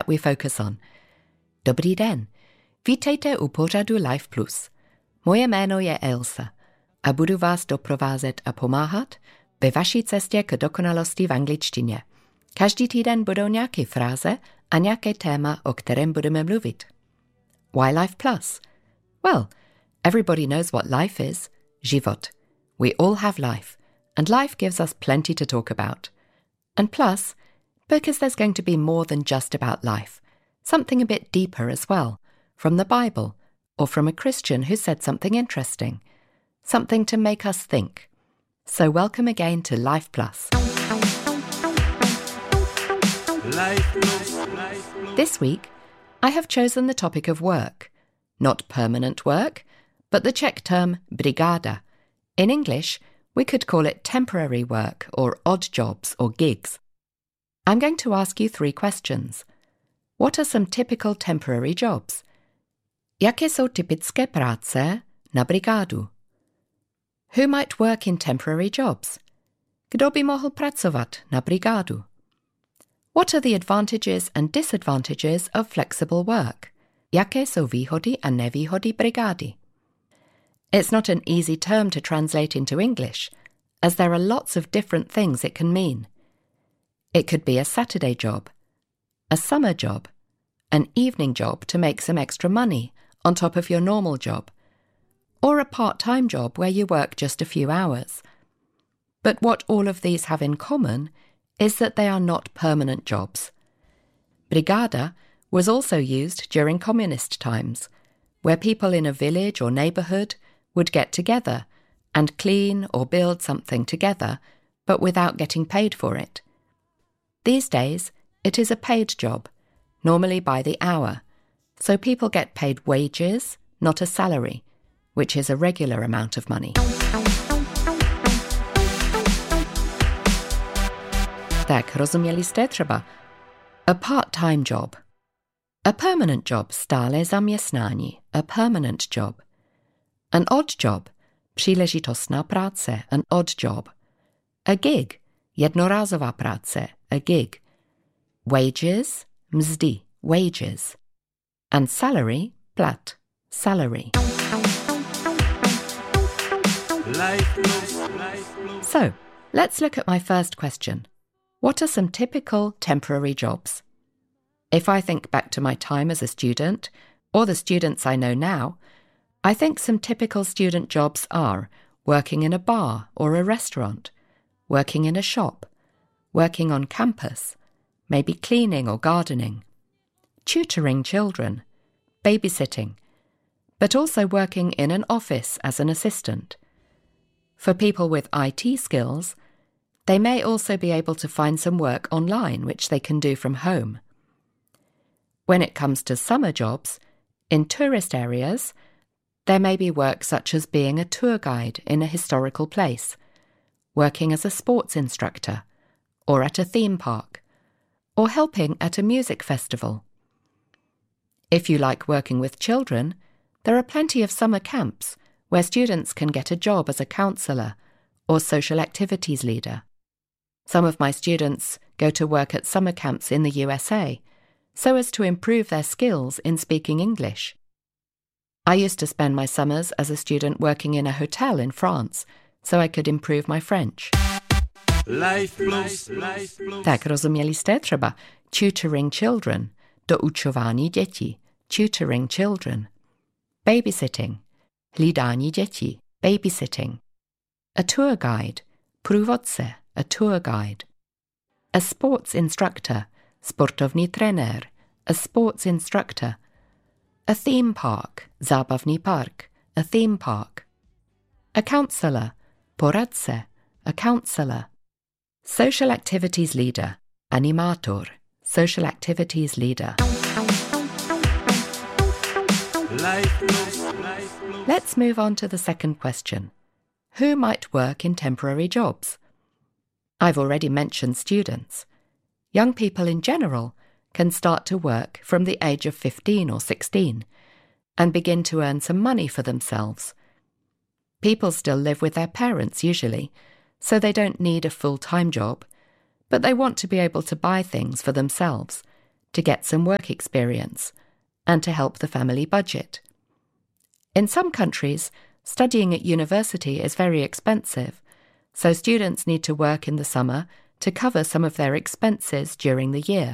we focus on. Dobrý den, vítejte u pořadu Life Plus. Moje jméno je Elsa a budu vás doprovázet a pomáhat ve vaší cestě k dokonalosti v angličtině. Každý týden budou nějaké fráze a nějaké téma, o kterém budeme mluvit. Why Life Plus? Well, everybody knows what life is. Život. We all have life, and life gives us plenty to talk about. And plus, because there's going to be more than just about life, something a bit deeper as well, from the Bible, or from a Christian who said something interesting, something to make us think. So welcome again to Life Plus. This week, I have chosen the topic of work. Not permanent work, but the Czech term brigáda. In English, we could call it temporary work or odd jobs or gigs. I'm going to ask you 3 questions. What are some typical temporary jobs? Jaké jsou typické práce na brigádu? Who might work in temporary jobs? Kdo by mohl pracovat na brigádu? What are the advantages and disadvantages of flexible work? Jaké jsou výhody a nevýhody brigády? It's not an easy term to translate into English, as there are lots of different things it can mean. It could be a Saturday job, a summer job, an evening job to make some extra money on top of your normal job, or a part-time job where you work just a few hours. But what all of these have in common is that they are not permanent jobs. Brigáda was also used during communist times, where people in a village or neighbourhood would get together and clean or build something together, but without getting paid for it. These days, it is a paid job, normally by the hour, so people get paid wages, not a salary, which is a regular amount of money. Tak, rozuměli jste třeba? A part-time job. A permanent job, stále zaměstnání, a permanent job. An odd job, příležitostná práce, an odd job. A gig, jednorázová práce, a gig. Wages, mzdy, wages. And salary, plat, salary. So, let's look at my first question. What are some typical temporary jobs? If I think back to my time as a student, or the students I know now, I think some typical student jobs are working in a bar or a restaurant, working in a shop, working on campus, maybe cleaning or gardening, tutoring children, babysitting, but also working in an office as an assistant. For people with IT skills, they may also be able to find some work online which they can do from home. When it comes to summer jobs, in tourist areas, there may be work such as being a tour guide in a historical place, working as a sports instructor, or at a theme park, or helping at a music festival. If you like working with children, there are plenty of summer camps where students can get a job as a counsellor or social activities leader. Some of my students go to work at summer camps in the USA so as to improve their skills in speaking English. I used to spend my summers as a student working in a hotel in France so I could improve my French. Tak, rozuměli jste třeba tutoring children, doučování dětí, tutoring children. Babysitting, hlídání dětí, babysitting. A tour guide, průvodce, a tour guide. A sports instructor, sportovní trenér, a sports instructor. A theme park, zábavní park, a theme park. A counsellor, poradce, a counsellor. Social activities leader, animator, social activities leader. Let's move on to the second question. Who might work in temporary jobs? I've already mentioned students. Young people in general can start to work from the age of 15 or 16 and begin to earn some money for themselves. People still live with their parents usually, so they don't need a full-time job, but they want to be able to buy things for themselves, to get some work experience, and to help the family budget. In some countries, studying at university is very expensive, so students need to work in the summer to cover some of their expenses during the year.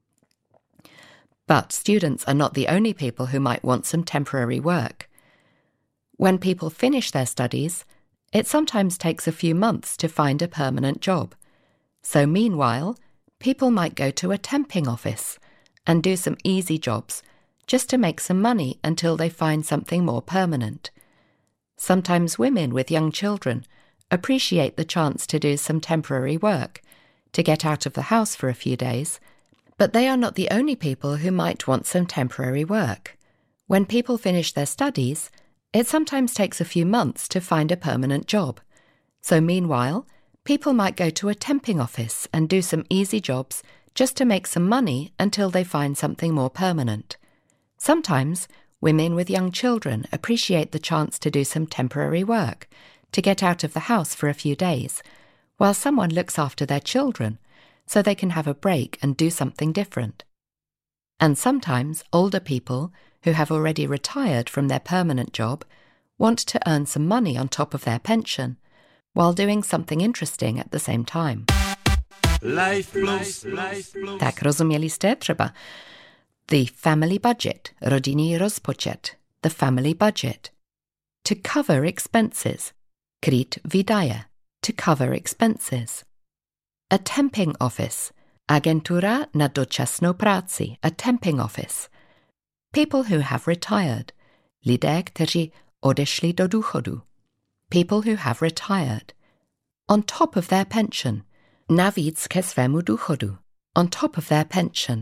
But students are not the only people who might want some temporary work. When people finish their studies, it sometimes takes a few months to find a permanent job. So meanwhile, people might go to a temping office and do some easy jobs just to make some money until they find something more permanent. Sometimes women with young children appreciate the chance to do some temporary work, to get out of the house for a few days, but they are not the only people who might want some temporary work. When people finish their studies, it sometimes takes a few months to find a permanent job. So meanwhile, people might go to a temping office and do some easy jobs just to make some money until they find something more permanent. Sometimes, women with young children appreciate the chance to do some temporary work, to get out of the house for a few days, while someone looks after their children, so they can have a break and do something different. And sometimes older people who have already retired from their permanent job want to earn some money on top of their pension, while doing something interesting at the same time. Life Plus. Tak, rozumieliście? Trzeba. The family budget, rodinný rozpočet, the family budget. To cover expenses, kryt výdaje, to cover expenses. A temping office, agentura na dočasnou práci, a temping office. People who have retired, lidé, kteří odešli do důchodu. People who have retired. On top of their pension, navíc ke svému důchodu. On top of their pension.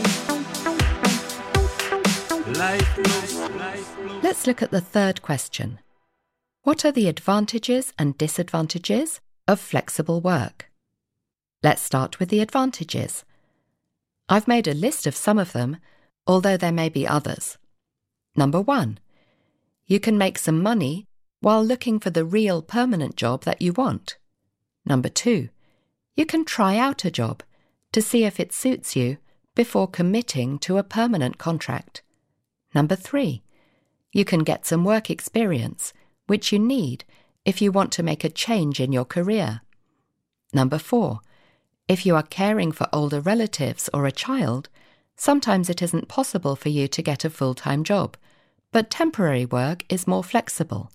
Let's look at the third question. What are the advantages and disadvantages of flexible work? Let's start with the advantages. I've made a list of some of them, although there may be others. Number 1. You can make some money while looking for the real permanent job that you want. Number 2. You can try out a job to see if it suits you before committing to a permanent contract. Number 3. You can get some work experience, which you need if you want to make a change in your career. Number 4. If you are caring for older relatives or a child, sometimes it isn't possible for you to get a full-time job, but temporary work is more flexible.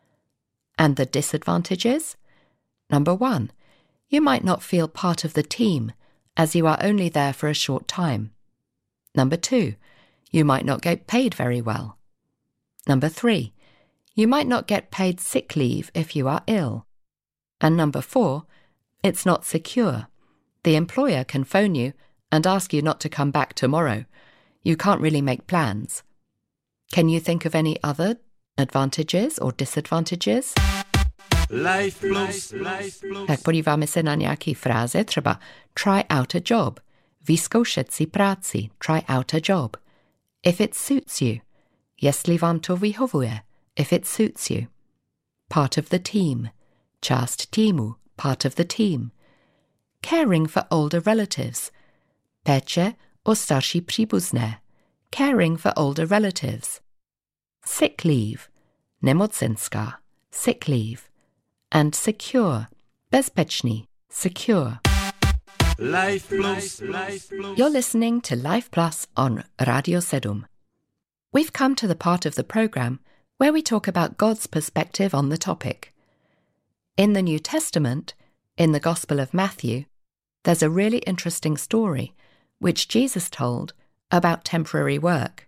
And the disadvantages? Number 1. You might not feel part of the team, as you are only there for a short time. Number 2. You might not get paid very well. Number 3. You might not get paid sick leave if you are ill. And number 4. It's not secure. The employer can phone you and ask you not to come back tomorrow. You can't really make plans. Can you think of any other advantages or disadvantages? Life Plus. Tak podíváme se na nějaký fráze, třeba try out a job, vyzkoušet si práci, try out a job. If it suits you, jestli vám to vyhovuje, if it suits you. Part of the team, část týmu, part of the team. Caring for older relatives, péče o starší příbuzné, caring for older relatives. Sick leave, nemocenská, sick leave. And secure, bezpečný, secure. Life Plus. You're listening to Life Plus on Radio 7. We've come to the part of the programme where we talk about God's perspective on the topic. In the New Testament, in the Gospel of Matthew, there's a really interesting story which Jesus told about temporary work.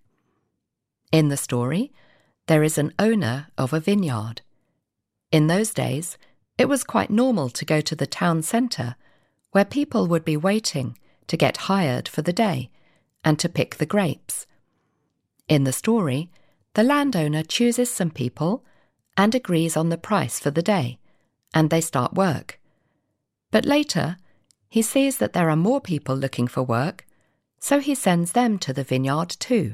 In the story, there is an owner of a vineyard. In those days, it was quite normal to go to the town centre, where people would be waiting to get hired for the day and to pick the grapes. In the story, the landowner chooses some people and agrees on the price for the day, and they start work. But later, he sees that there are more people looking for work, so he sends them to the vineyard too.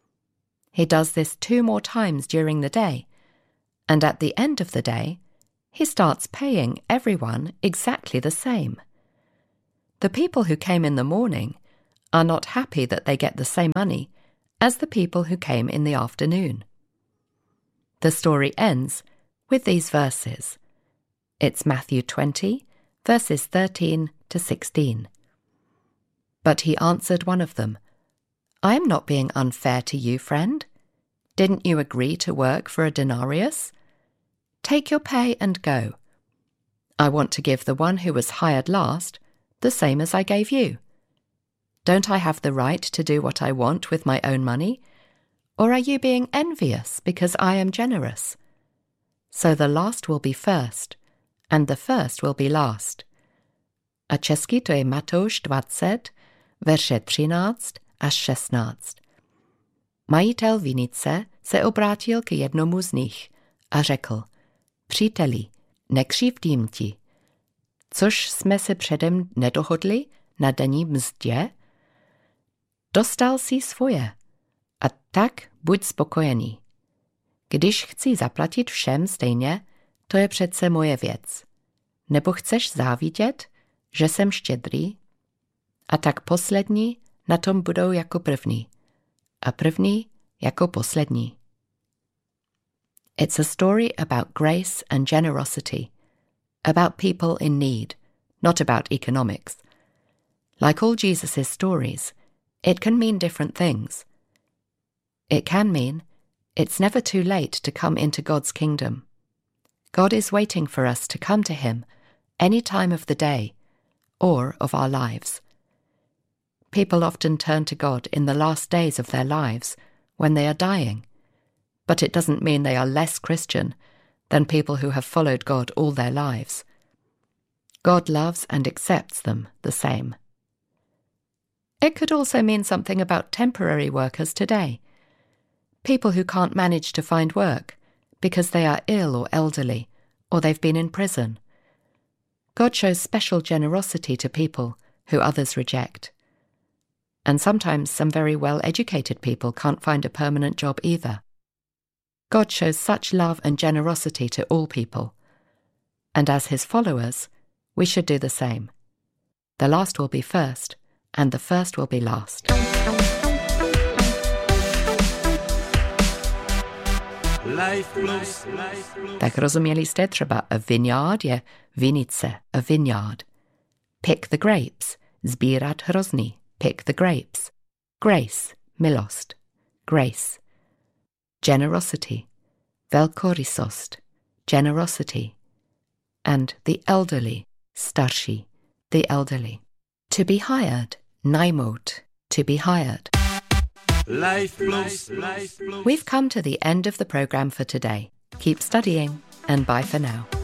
He does this 2 more times during the day, and at the end of the day, he starts paying everyone exactly the same. The people who came in the morning are not happy that they get the same money as the people who came in the afternoon. The story ends with these verses. It's Matthew 20, verses 13 to 16. But he answered one of them, I am not being unfair to you, friend. Didn't you agree to work for a denarius? Take your pay and go. I want to give the one who was hired last the same as I gave you. Don't I have the right to do what I want with my own money? Or are you being envious because I am generous? So the last will be first, and the first will be last. A česky to je Matouš 20, verše 13 až 16. Majitel vinice se obrátil k jednomu z nich a řekl, Příteli, nekřivdím ti. Což jsme se předem nedohodli na denní mzdě? Dostal si svoje, a tak buď spokojený. Když chci zaplatit všem stejně, to je přece moje věc. Nebo chceš závidět, že jsem štědrý? A tak poslední na tom budou jako první, a první jako poslední. It's a story about grace and generosity, about people in need, not about economics. Like all Jesus' stories, it can mean different things. It can mean it's never too late to come into God's kingdom. God is waiting for us to come to him any time of the day or of our lives. People often turn to God in the last days of their lives when they are dying, but it doesn't mean they are less Christian than people who have followed God all their lives. God loves and accepts them the same. It could also mean something about temporary workers today, people who can't manage to find work because they are ill or elderly, or they've been in prison. God shows special generosity to people who others reject. And sometimes some very well-educated people can't find a permanent job either. God shows such love and generosity to all people, and as his followers, we should do the same. The last will be first, and the first will be last. Tak rozuměli jste třeba a vineyard je vinice, a vineyard. Pick the grapes, sbírat hrozny, pick the grapes. Grace, milost, grace. Generosity, velkorysost, generosity. And the elderly, starší, the elderly. To be hired, najmout, to be hired. We've come to the end of the programme for today. Keep studying, and bye for now.